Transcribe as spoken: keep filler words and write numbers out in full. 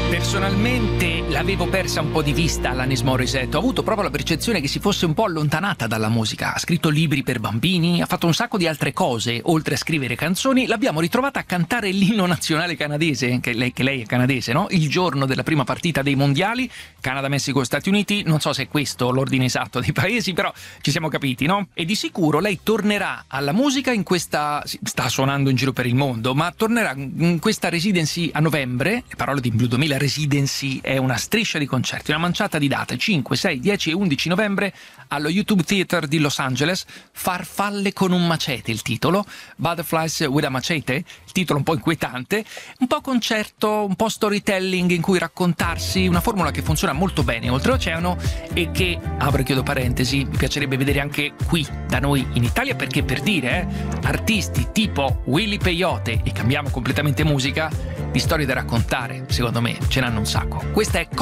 Personalmente l'avevo persa un po' di vista Alanis Morissette, ho avuto proprio la percezione che si fosse un po' allontanata dalla musica. Ha scritto libri per bambini, ha fatto un sacco di altre cose, oltre a scrivere canzoni. L'abbiamo ritrovata a cantare l'inno nazionale canadese, che lei, che lei è canadese, no? Il giorno della prima partita dei mondiali, Canada, Messico, Stati Uniti. Non so se è questo l'ordine esatto dei paesi, però ci siamo capiti, no? E di sicuro lei tornerà alla musica in questa... sta suonando in giro per il mondo, ma tornerà in questa residency a novembre. Le parole di Blue duemila Residency è una striscia di concerti, una manciata di date, cinque, sei, dieci e undici novembre allo YouTube Theater di Los Angeles. Farfalle con un macete il titolo, Butterflies with a Machete, il titolo un po' inquietante, un po' concerto, un po' storytelling in cui raccontarsi, una formula che funziona molto bene oltreoceano e che, apro e chiudo parentesi, mi piacerebbe vedere anche qui da noi in Italia, perché per dire, eh, artisti tipo Willy Peyote, e cambiamo completamente musica, di storie da raccontare, secondo me ce n'hanno un sacco. Questa è